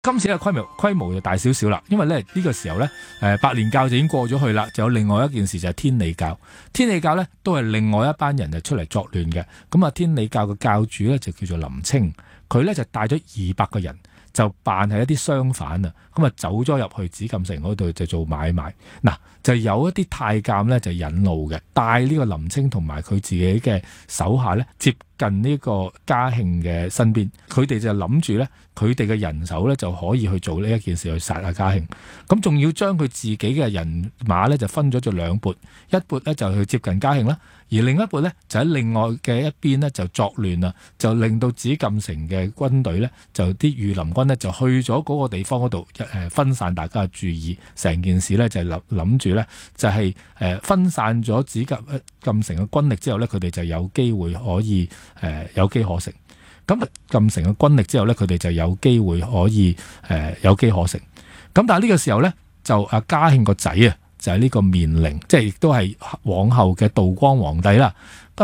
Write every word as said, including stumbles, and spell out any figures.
今次嘅規模規模就大少少啦，因為咧呢、這個時候咧，誒白蓮教就已經過咗去啦，就有另外一件事就係天理教。天理教咧都係另外一班人就出嚟作亂嘅。咁啊，天理教嘅教主咧就叫做林清，佢咧就帶咗二百個人，就扮係一啲商販啊，咁啊走咗入去紫禁城嗰度就做買賣。嗱，就有一啲太監咧就引路嘅，帶呢個林清同埋佢自己嘅手下咧接近呢個嘉慶嘅身邊，佢哋就諗住咧，佢哋嘅人手咧就可以去做呢一件事去殺阿嘉慶。咁仲要將佢自己嘅人馬咧就分咗做兩撥，一撥咧就去接近嘉慶啦，而另一撥咧就喺另外嘅一邊咧就作亂啦，就令到紫禁城嘅軍隊咧就啲御林軍咧就去咗嗰個地方嗰度誒分散大家嘅注意，成件事咧就諗諗住咧就係誒分散咗紫禁禁城嘅軍力之後咧，佢哋就有機會可以。誒、呃、有機可乘，咁禁城嘅軍力之後咧，佢哋就有機會可以誒、呃、有機可乘。咁但係呢個時候咧，就阿嘉慶個仔啊，就係、是、呢個綿陵，即係亦都係往後嘅道光皇帝啦。